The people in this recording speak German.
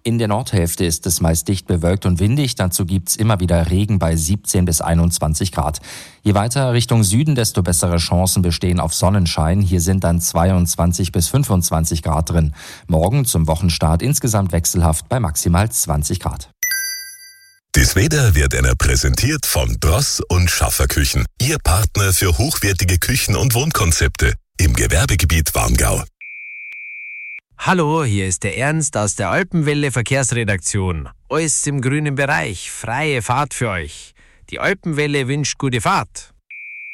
In der Nordhälfte ist es meist dicht bewölkt und windig, dazu gibt's immer wieder Regen bei 17 bis 21 Grad. Je weiter Richtung Süden, desto bessere Chancen bestehen auf Sonnenschein. Hier sind dann 22 bis 25 Grad drin. Morgen zum Wochenstart insgesamt wechselhaft bei maximal 20 Grad. Das Wetter wird Ihnen präsentiert von Dross und Schaffer Küchen. Ihr Partner für hochwertige Küchen- und Wohnkonzepte im Gewerbegebiet Warngau. Hallo, hier ist der Ernst aus der Alpenwelle Verkehrsredaktion. Alles im grünen Bereich, freie Fahrt für euch. Die Alpenwelle wünscht gute Fahrt.